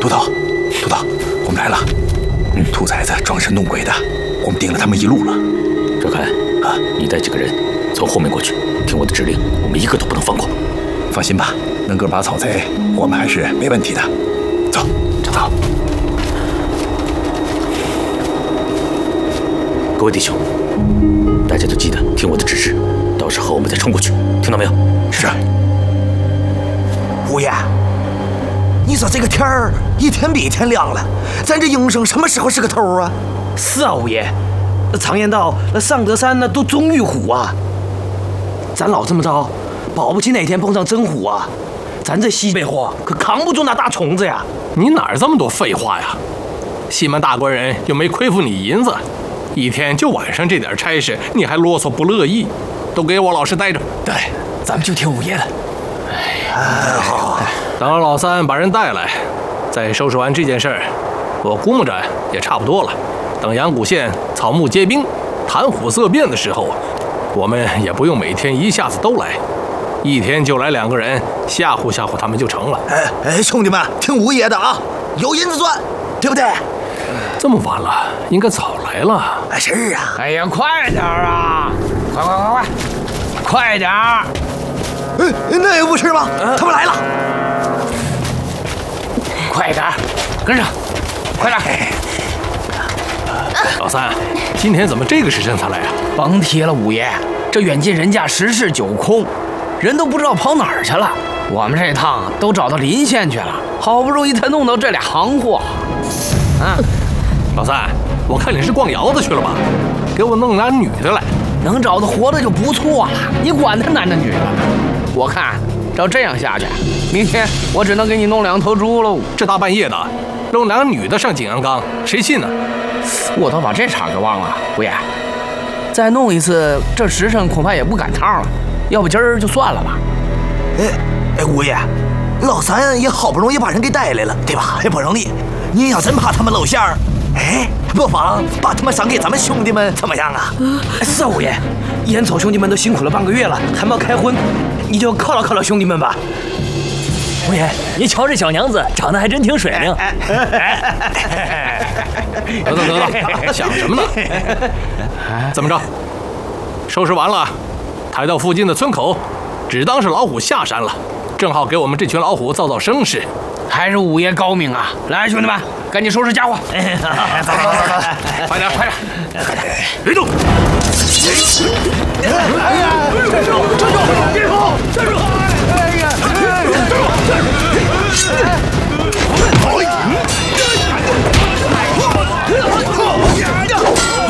督导，我们来了。兔崽子装神弄鬼的，我们盯了他们一路了。 赵凯啊，你带几个人从后面过去，听我的指令，我们一个都不能放过。 放心吧，能个把草贼，我们还是没问题的。走，走。 各位弟兄，大家都记得听我的指示，到时候我们再冲过去，听到没有？ 是。 五爷，你说这个天儿一天比一天亮了，咱这营生什么时候是个头啊？ 是啊，五爷，常言道，上得山呢都终遇虎啊。咱老这么着，保不齐哪天碰上真虎啊，咱这西北货可扛不住那大虫子呀。 你哪儿这么多废话呀？西门大官人又没亏负你银子，一天就晚上这点差事，你还啰嗦不乐意？都给我老实待着。 对，咱们就听五爷的。 好。 等老三把人带来，再收拾完这件事儿，我估摸着也差不多了。等阳谷县草木皆兵、谈虎色变的时候，我们也不用每天一下子都来，一天就来2个人，吓唬吓唬他们就成了。 兄弟们，听五爷的啊，有银子赚，对不对？ 这么晚了，应该早来了。 是啊。 哎呀，快点啊！快点儿！ 那也不是吗？他们来了。 快点，跟上，快点！ 老三，今天怎么这个时辰才来啊？ 甭提了，五爷，这远近人家10室9空，人都不知道跑哪儿去了。我们这趟都找到临县去了，好不容易才弄到这俩行货。 老三，我看你是逛窑子去了吧？给我弄俩女的来， 能找到活的就不错了。你管他男的女的呢？我看照这样下去，明天我只能给你弄2头猪喽。 这大半夜的，弄俩女的上景阳冈，谁信呢？ 我倒把这茬给忘了，五爷，再弄一次，这时辰恐怕也不赶趟了。要不今儿就算了吧。 五爷，老三也好不容易把人给带来了，对吧？也不容易。您要真怕他们露馅儿，不妨把他们赏给咱们兄弟们，怎么样啊？ 是啊，五爷，眼瞅兄弟们都辛苦了半个月了，还没有开荤，你就犒劳犒劳兄弟们吧。 五爷，你瞧这小娘子长得还真挺水灵。 得了，想什么呢？怎么着？收拾完了，抬到附近的村口，只当是老虎下山了，正好给我们这群老虎造声势。 还是五爷高明啊！来，兄弟们，赶紧收拾家伙！ 走，快点！别动！ 哎呀！站住！别跑！站住！哎呀！站住！